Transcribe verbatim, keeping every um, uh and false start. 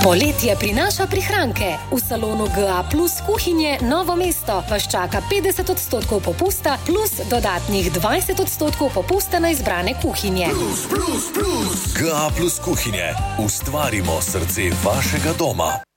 Poletje prinaša prihranke. V salonu G A plus kuhinje Novo mesto vas čaka petdeset odstotkov popusta plus dodatnih dvajset odstotkov popusta na izbrane kuhinje. Plus, plus, plus. G A plus kuhinje. Ustvarimo srce vašega doma.